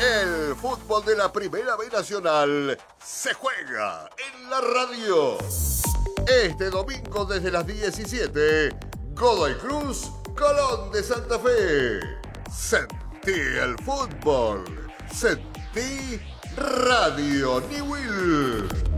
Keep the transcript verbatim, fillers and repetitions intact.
El fútbol de la Primera B Nacional se juega en la radio. Este domingo desde las diecisiete, Godoy Cruz, Colón de Santa Fe. Sentí el fútbol. Sentí Radio Newell.